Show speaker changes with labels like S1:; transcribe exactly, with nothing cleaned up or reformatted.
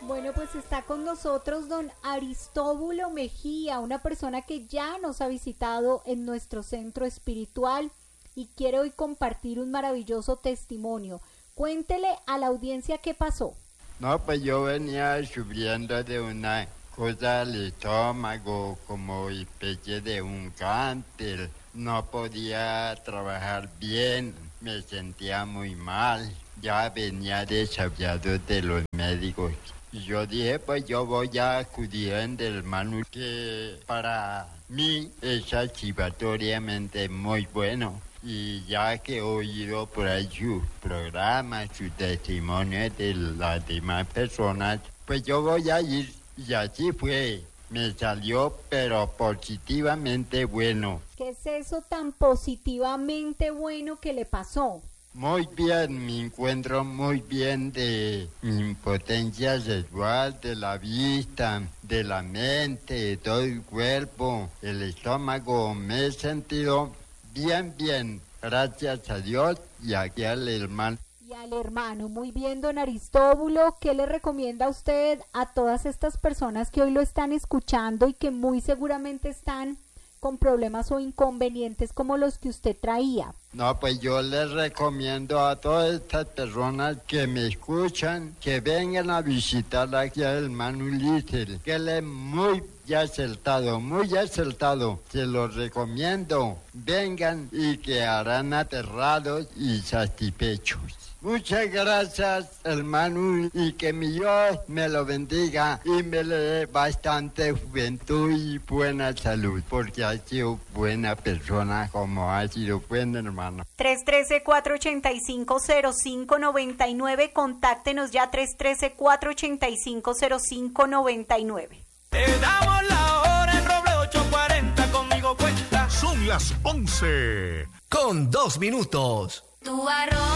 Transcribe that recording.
S1: Bueno, pues está con nosotros don Aristóbulo Mejía, una persona que ya nos ha visitado en nuestro centro espiritual y quiere hoy compartir un maravilloso testimonio. Cuéntele a la audiencia qué pasó.
S2: No, pues yo venía sufriendo de una cosa al estómago, como especie de un cáncer. No podía trabajar bien, me sentía muy mal. Ya venía desafiado de los médicos. Y yo dije, pues yo voy a acudir en el hermano, que para mí es satisfactoriamente muy bueno. Y ya que he oído por ahí sus programas, sus testimonios de las demás personas, pues yo voy a ir. Y así fue. Me salió, pero positivamente bueno.
S1: ¿Qué es eso tan positivamente bueno que le pasó?
S2: Muy bien, me encuentro muy bien de mi impotencia sexual, de la vista, de la mente, de todo el cuerpo, el estómago. Me he sentido bien, bien, gracias a Dios y aquí al hermano.
S1: Y al hermano, muy bien, don Aristóbulo, ¿qué le recomienda a usted a todas estas personas que hoy lo están escuchando y que muy seguramente están con problemas o inconvenientes como los que usted traía?
S2: No, pues yo les recomiendo a todas estas personas que me escuchan que vengan a visitar aquí al hermano Ulises, que él es muy acertado, muy acertado. Se los recomiendo. Vengan y quedarán aterrados y satisfechos. Muchas gracias, hermano, y que mi Dios me lo bendiga y me le dé bastante juventud y buena salud, porque ha sido buena persona como ha sido buena, hermano.
S1: tres uno tres, cuatro ocho cinco, cero cinco nueve nueve, contáctenos ya tres uno tres, cuatro ocho cinco, cero cinco nueve nueve.
S3: Te damos la hora en Roble ochocientos cuarenta, conmigo cuenta.
S4: Son las once con dos minutos.
S5: Tu arroz